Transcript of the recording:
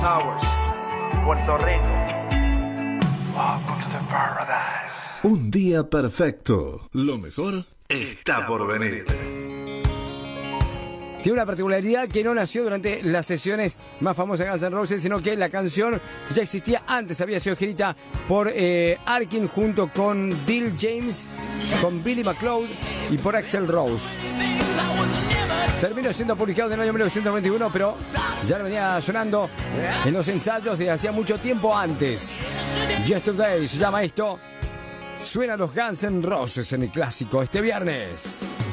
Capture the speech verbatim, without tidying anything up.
Towers, Puerto Rico. Welcome to paradise. Un día perfecto. Lo mejor está por venir. Tiene una particularidad que no nació durante las sesiones más famosas de Guns N' Roses, sino que la canción ya existía antes, había sido escrita por eh, Arkin junto con Bill James, con Billy McLeod y por Axl Rose. Terminó siendo publicado en el año mil novecientos noventa y uno, pero ya lo venía sonando en los ensayos desde hacía mucho tiempo antes. Yesterday se llama esto. Suena los Guns N' Roses en el clásico este viernes.